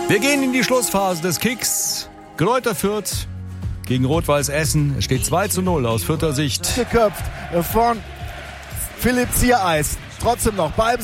Wir gehen in die Schlussphase des Kicks. Greuther Fürth gegen Rot-Weiß Essen. Es steht 2:0 aus Fürther Sicht. Geköpft von Philipp Ziereis. Trotzdem noch Ball